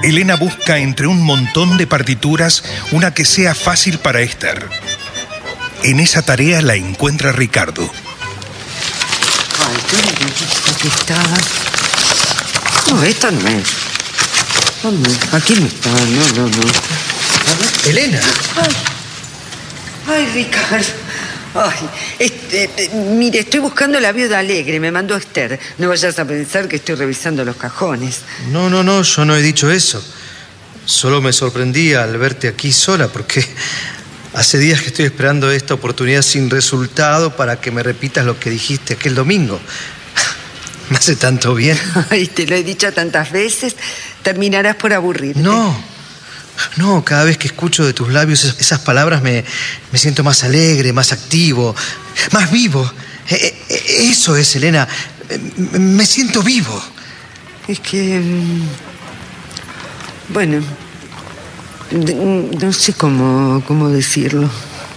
Elena busca entre un montón de partituras una que sea fácil para Esther. En esa tarea la encuentra Ricardo. Ay, qué bonita que estaba. No, esta no es. No, aquí no está, no. Elena. Ay, Ricardo. Ay, mire, estoy buscando La Viuda Alegre, me mandó Esther. No vayas a pensar que estoy revisando los cajones. No, yo no he dicho eso. Solo me sorprendí al verte aquí sola, porque hace días que estoy esperando esta oportunidad sin resultado para que me repitas lo que dijiste aquel domingo. Me hace tanto bien. Ay, te lo he dicho tantas veces, terminarás por aburrirte. No, cada vez que escucho de tus labios esas palabras me siento más alegre, más activo, más vivo. Eso es, Elena. Me siento vivo. Es que... Bueno, no sé cómo decirlo.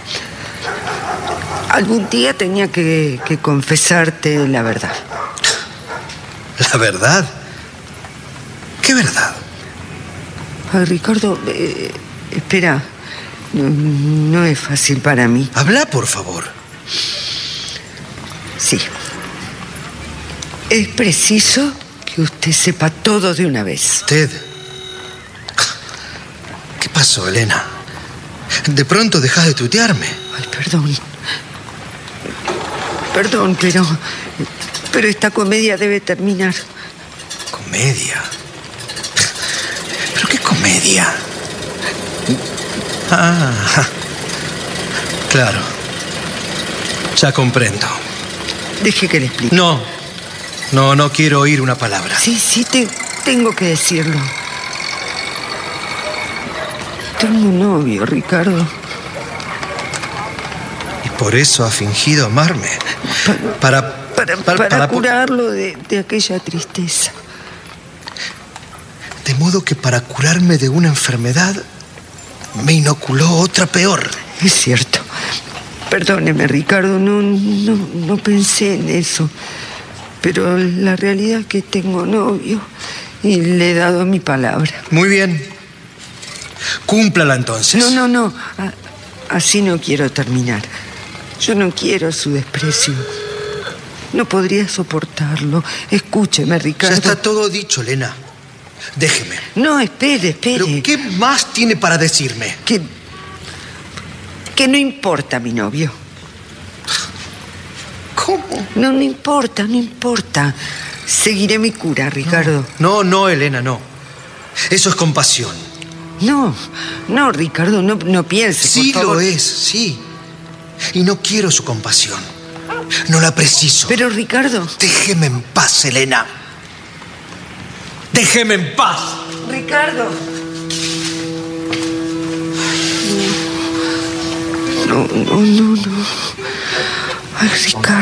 Algún día tenía que confesarte la verdad. ¿La verdad? ¿Qué verdad? Ay, Ricardo, espera. No es fácil para mí. Habla, por favor. Sí. Es preciso que usted sepa todo de una vez. ¿Usted? ¿Qué pasó, Elena? De pronto dejas de tutearme. Ay, perdón, pero esta comedia debe terminar. ¿Comedia? ¿Pero qué comedia? Claro. Ya comprendo. Deje que le explique. No quiero oír una palabra. Sí, tengo que decirlo. Tengo un novio, Ricardo. ¿Y por eso ha fingido amarme? Para curarlo de aquella tristeza. De modo que para curarme de una enfermedad me inoculó otra peor. Es cierto. Perdóneme, Ricardo, no pensé en eso. Pero la realidad es que tengo novio y le he dado mi palabra. Muy bien. Cúmplala entonces. No. Así no quiero terminar. Yo no quiero su desprecio. No podría soportarlo. Escúcheme, Ricardo. Ya está todo dicho, Elena. Déjeme. No, espere. ¿Pero qué más tiene para decirme? Que no importa mi novio. ¿Cómo? No importa. Seguiré mi cura, Ricardo. No, Elena, no. Eso es compasión. No, Ricardo, no piense, sí, por favor. Lo es, sí. Y no quiero su compasión. No la preciso. Pero, Ricardo... Déjeme en paz, Elena. Déjeme en paz. Ricardo. No. Ay, Ricardo.